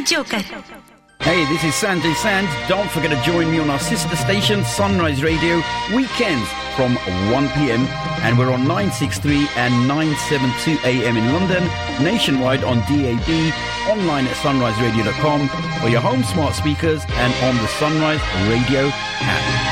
Joker. Hey, this is Sanjay Sand. Don't forget to join me on our sister station, Sunrise Radio, weekends from 1 p.m. And we're on 963 and 972 a.m. in London, nationwide on DAB, online at sunriseradio.com, for your home smart speakers and on the Sunrise Radio app.